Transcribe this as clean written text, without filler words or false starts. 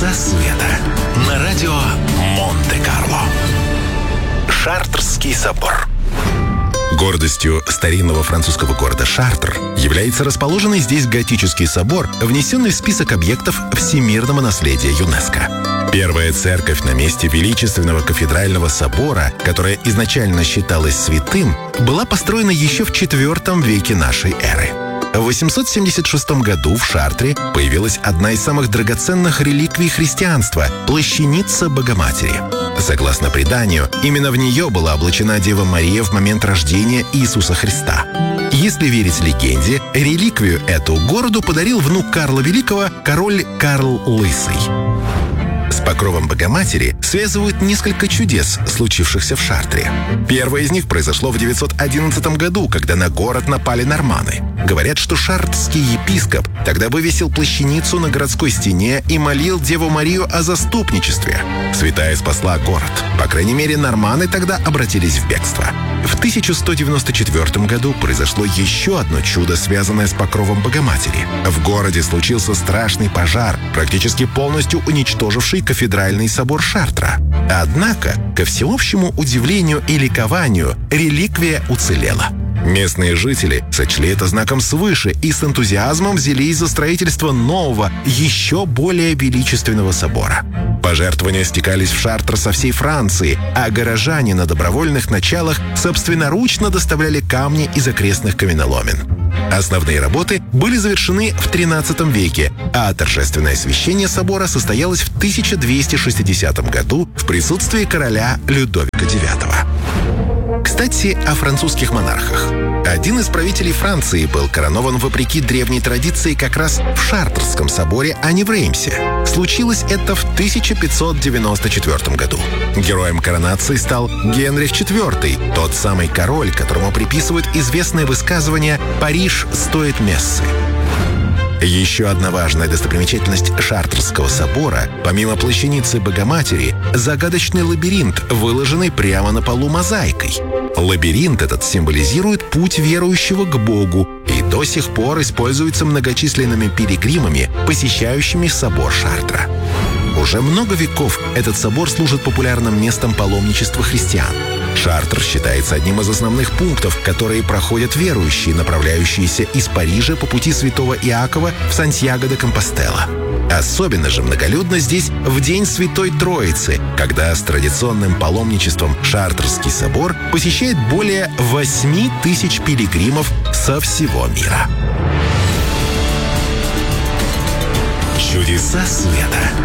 Чудеса света на радио Монте-Карло. Шартрский собор. Гордостью старинного французского города Шартр является расположенный здесь готический собор, внесенный в список объектов всемирного наследия ЮНЕСКО. Первая церковь на месте величественного кафедрального собора, которая изначально считалась святым, была построена еще в IV веке нашей эры. В 876 году в Шартре появилась одна из самых драгоценных реликвий христианства – плащаница Богоматери. Согласно преданию, именно в нее была облачена Дева Мария в момент рождения Иисуса Христа. Если верить легенде, реликвию эту городу подарил внук Карла Великого, король Карл Лысый. С покровом Богоматери связывают несколько чудес, случившихся в Шартре. Первое из них произошло в 911 году, когда на город напали норманы. Говорят, что шартрский епископ тогда вывесил плащаницу на городской стене и молил Деву Марию о заступничестве. Святая спасла город. По крайней мере, норманы тогда обратились в бегство. В 1194 году произошло еще одно чудо, связанное с покровом Богоматери. В городе случился страшный пожар, практически полностью уничтоживший кафедральный собор Шартра. Однако, ко всеобщему удивлению и ликованию, реликвия уцелела. Местные жители сочли это знаком свыше и с энтузиазмом взялись за строительство нового, еще более величественного собора. Пожертвования стекались в Шартр со всей Франции, а горожане на добровольных началах собственноручно доставляли камни из окрестных каменоломен. Основные работы были завершены в XIII веке, а торжественное освящение собора состоялось в 1260 году в присутствии короля Людовика IX. Кстати, о французских монархах. Один из правителей Франции был коронован вопреки древней традиции как раз в Шартрском соборе, а не в Реймсе. Случилось это в 1594 году. Героем коронации стал Генрих IV, тот самый король, которому приписывают известное высказывание «Париж стоит мессы». Еще одна важная достопримечательность Шартрского собора, помимо плащаницы Богоматери, загадочный лабиринт, выложенный прямо на полу мозаикой. Лабиринт этот символизирует путь верующего к Богу и до сих пор используется многочисленными пилигримами, посещающими собор Шартра. Уже много веков этот собор служит популярным местом паломничества христиан. Шартр считается одним из основных пунктов, которые проходят верующие, направляющиеся из Парижа по пути святого Иакова в Сантьяго-де-Компостела. Особенно же многолюдно здесь в День Святой Троицы, когда с традиционным паломничеством Шартрский собор посещает более 8000 пилигримов со всего мира. Чудеса света.